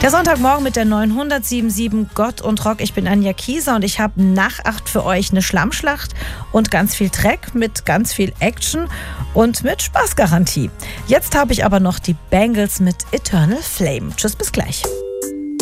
Der Sonntagmorgen mit der 907.7 Gott und Rock. Ich bin Anja Kieser und ich habe nach 8 für euch eine Schlammschlacht und ganz viel Dreck mit ganz viel Action und mit Spaßgarantie. Jetzt habe ich aber noch die Bangles mit Eternal Flame. Tschüss, bis gleich.